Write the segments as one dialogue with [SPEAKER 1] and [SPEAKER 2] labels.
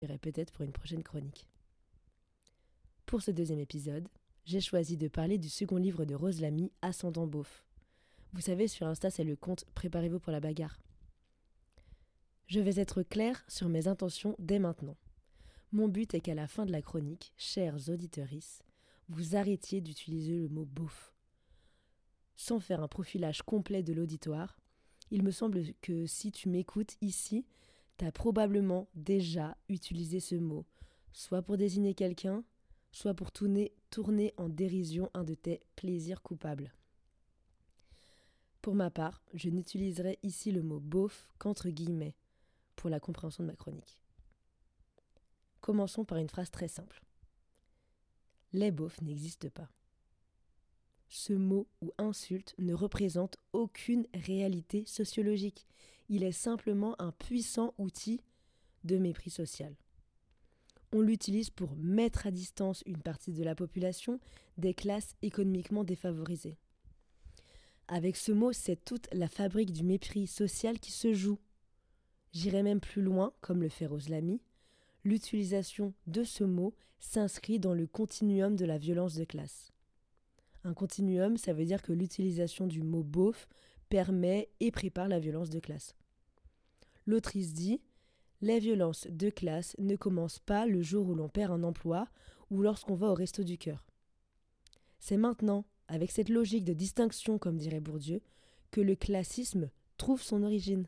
[SPEAKER 1] verrai peut-être pour une prochaine chronique. Pour ce deuxième épisode, j'ai choisi de parler du second livre de Rose Lamy, Ascendant Beauf. Vous savez, sur Insta, c'est le compte « Préparez-vous pour la bagarre ». Je vais être claire sur mes intentions dès maintenant. Mon but est qu'à la fin de la chronique, chers auditrices, vous arrêtiez d'utiliser le mot « beauf ». Sans faire un profilage complet de l'auditoire, il me semble que si tu m'écoutes ici, t'as probablement déjà utilisé ce mot, soit pour désigner quelqu'un, soit pour tourner en dérision un de tes plaisirs coupables. Pour ma part, je n'utiliserai ici le mot « beauf » qu'entre guillemets, pour la compréhension de ma chronique. Commençons par une phrase très simple. Les beaufs n'existent pas. Ce mot ou insulte ne représente aucune réalité sociologique. Il est simplement un puissant outil de mépris social. On l'utilise pour mettre à distance une partie de la population des classes économiquement défavorisées. Avec ce mot, c'est toute la fabrique du mépris social qui se joue. J'irai même plus loin, comme le fait Rose Lamy. L'utilisation de ce mot s'inscrit dans le continuum de la violence de classe. Un continuum, ça veut dire que l'utilisation du mot beauf permet et prépare la violence de classe. L'autrice dit « Les violences de classe ne commencent pas le jour où l'on perd un emploi ou lorsqu'on va au resto du cœur. C'est maintenant, avec cette logique de distinction, comme dirait Bourdieu, que le classisme trouve son origine.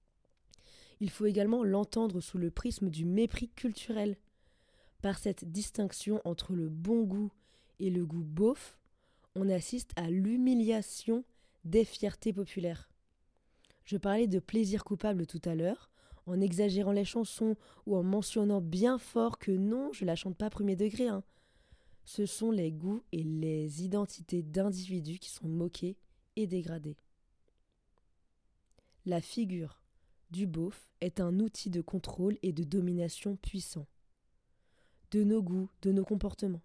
[SPEAKER 1] Il faut également l'entendre sous le prisme du mépris culturel. Par cette distinction entre le bon goût et le goût beauf, on assiste à l'humiliation des fiertés populaires. Je parlais de plaisir coupable tout à l'heure, en exagérant les chansons ou en mentionnant bien fort que non, je la chante pas premier degré. Ce sont les goûts et les identités d'individus qui sont moqués et dégradés. La figure du beauf est un outil de contrôle et de domination puissant. De nos goûts, de nos comportements.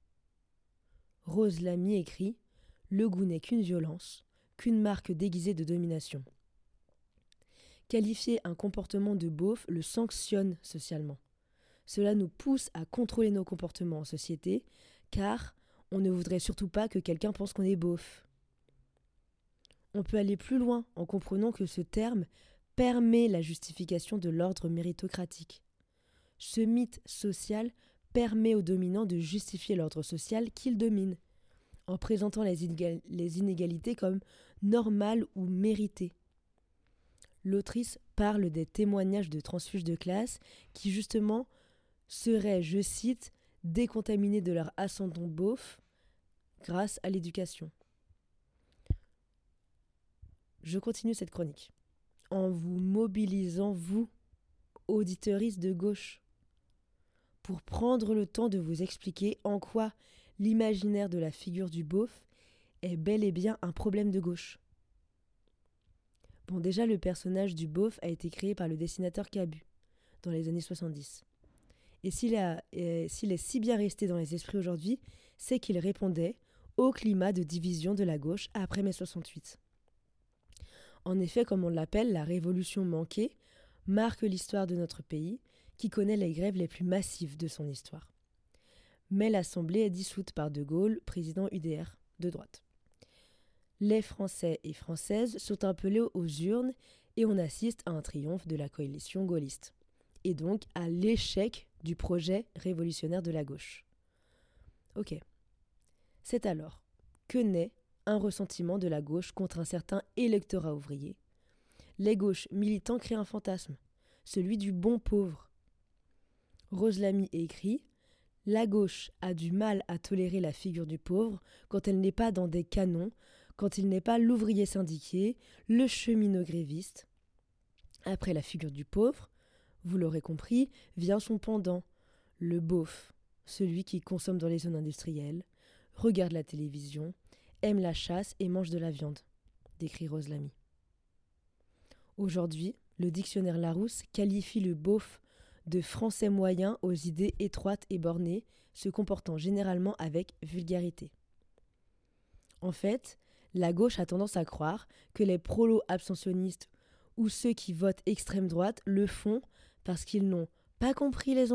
[SPEAKER 1] Rose Lamy écrit « Le goût n'est qu'une violence, qu'une marque déguisée de domination ». Qualifier un comportement de beauf le sanctionne socialement. Cela nous pousse à contrôler nos comportements en société, car on ne voudrait surtout pas que quelqu'un pense qu'on est beauf. On peut aller plus loin en comprenant que ce terme permet la justification de l'ordre méritocratique. Ce mythe social permet aux dominants de justifier l'ordre social qu'ils dominent, en présentant les inégalités comme normales ou méritées. L'autrice parle des témoignages de transfuges de classe qui, justement, seraient, je cite, décontaminés de leur ascendant beauf grâce à l'éducation. Je continue cette chronique en vous mobilisant, vous, auditeuristes de gauche, pour prendre le temps de vous expliquer en quoi l'imaginaire de la figure du beauf est bel et bien un problème de gauche. Bon, déjà, le personnage du beauf a été créé par le dessinateur Cabu, dans les années 70. Et s'il est si bien resté dans les esprits aujourd'hui, c'est qu'il répondait au climat de division de la gauche après mai 68. En effet, comme on l'appelle, la révolution manquée marque l'histoire de notre pays, qui connaît les grèves les plus massives de son histoire. Mais l'Assemblée est dissoute par De Gaulle, président UDR de droite. Les Français et Françaises sont appelés aux urnes et on assiste à un triomphe de la coalition gaulliste, et donc à l'échec du projet révolutionnaire de la gauche. Ok. C'est alors que naît un ressentiment de la gauche contre un certain électorat ouvrier. Les gauches militants créent un fantasme, celui du bon pauvre. Rose Lamy écrit « La gauche a du mal à tolérer la figure du pauvre quand elle n'est pas dans des canons, quand il n'est pas l'ouvrier syndiqué, le cheminot gréviste. Après la figure du pauvre, vous l'aurez compris, vient son pendant, le beauf, celui qui consomme dans les zones industrielles, regarde la télévision, aime la chasse et mange de la viande », décrit Rose Lamy. Aujourd'hui, le dictionnaire Larousse qualifie le beauf de français moyen aux idées étroites et bornées, se comportant généralement avec vulgarité. En fait, la gauche a tendance à croire que les prolos abstentionnistes ou ceux qui votent extrême droite le font parce qu'ils n'ont pas compris les